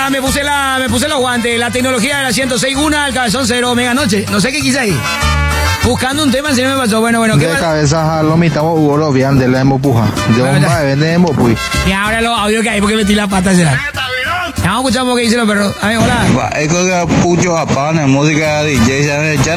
Ya me puse los guantes, la tecnología de la 106.1 al cabezón 0, mega noche. No sé qué quise ahí. Buscando un tema, si no me pasó. Bueno, ¿qué de cabeza lo mitamos Hugo lo bien de la emopuja. De un baile de emopui. Y ahora los audios que hay porque metí la pata ya. Vamos a escuchar lo que dicen los perros. A ver, hola. Es que pucho a pan, música de DJ,